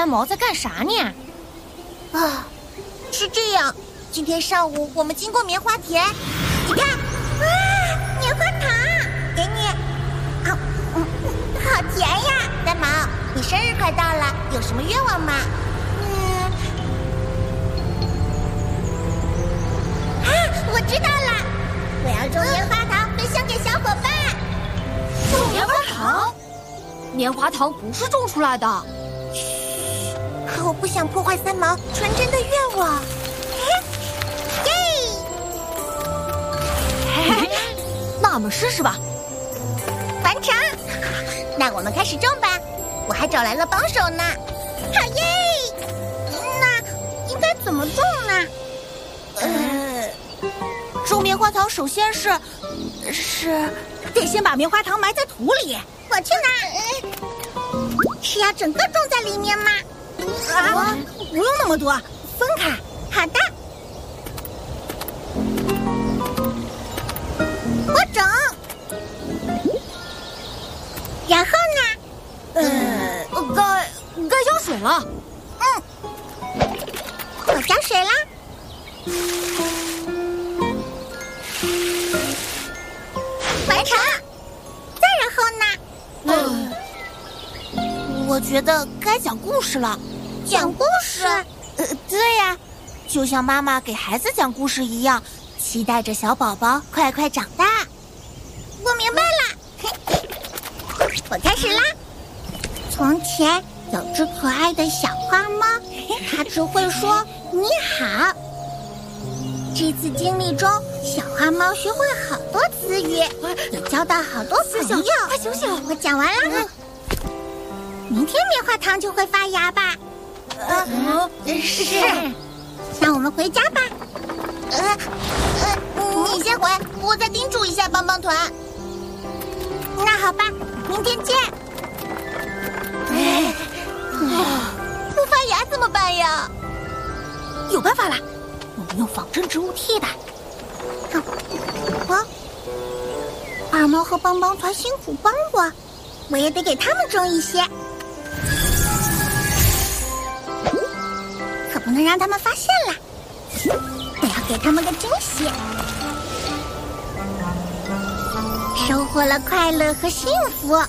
三毛在干啥呢？ 啊，是这样。今天上午我们经过棉花田，你看，哇，棉花糖，给你。啊，好甜呀！三毛，你生日快到了，有什么愿望吗？我知道了，我要种棉花糖分享给小伙伴。 种棉花糖？棉花糖不是种出来的。 我不想破坏三毛纯真的愿望。 那我们试试吧。 完成。那我们开始种吧。我还找来了帮手呢。好耶！那应该怎么种呢？ 种棉花糖首先是得先把棉花糖埋在土里。 我去拿。是要整个种在里面吗？ 不用那么多，分开。 好的。我种。然后呢？ 该浇水了。 我浇水啦。完成。再然后呢？ 我觉得该讲故事了。 讲故事？ 对呀，就像妈妈给孩子讲故事一样，期待着小宝宝快快长大。 我明白了。我开始啦。从前有只可爱的小花猫，它只会说你好。这次经历中，小花猫学会好多词语，也交到好多朋友。 快醒醒！ 我讲完了。明天棉花糖就会发芽吧？ 是。 那我们回家吧。你先回，我再叮嘱一下帮帮团。那好吧，明天见。不发芽怎么办呀？ 有办法了，我们用仿真植物替代。 二猫和帮帮团辛苦帮我也得给他们种一些，可不能让他们发现了。我要给他们个惊喜，收获了快乐和幸福。